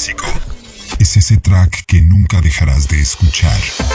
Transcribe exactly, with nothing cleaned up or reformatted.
clásico es ese track que nunca dejarás de escuchar.